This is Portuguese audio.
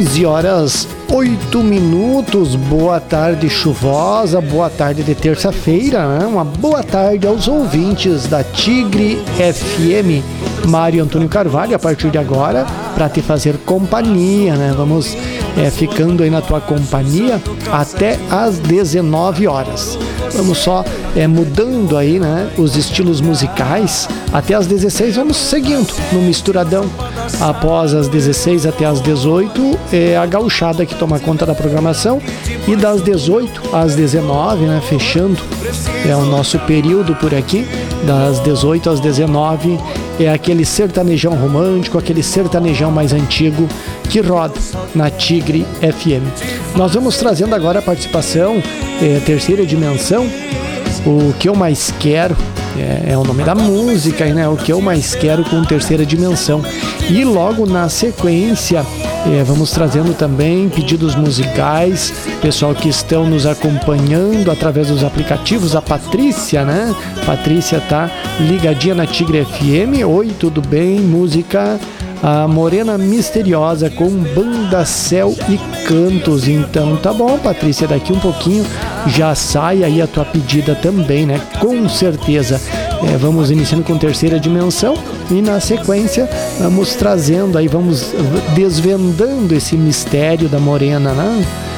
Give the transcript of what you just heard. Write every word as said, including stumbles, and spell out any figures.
quinze horas, oito minutos. Boa tarde chuvosa, boa tarde de terça-feira, né? Uma boa tarde aos ouvintes da Tigre F M. Mário Antônio Carvalho, a partir de agora, para te fazer companhia, né? Vamos é, ficando aí na tua companhia até às dezenove horas. Vamos só é, mudando aí, né, os estilos musicais. Até às dezesseis vamos seguindo no misturadão. Após as dezesseis até às dezoito é a gauchada que toma conta da programação. E das dezoito às dezenove, né, fechando é o nosso período por aqui. Das dezoito às dezenove é aquele sertanejão romântico, aquele sertanejão mais antigo que roda na Tigre F M. Nós vamos trazendo agora a participação, é, terceira dimensão, o que eu mais quero, é, é o nome da música, né? O que eu mais quero com terceira dimensão. E logo na sequência, é, vamos trazendo também pedidos musicais, pessoal que estão nos acompanhando através dos aplicativos. A Patrícia, né? Patrícia tá ligadinha na Tigre F M. Oi, tudo bem? Música A Morena Misteriosa com Banda Céu e Cantos. Então tá bom, Patrícia, daqui um pouquinho já sai aí a tua pedida também, né? Com certeza. É, vamos iniciando com terceira dimensão e na sequência vamos trazendo aí, vamos desvendando esse mistério da Morena, né?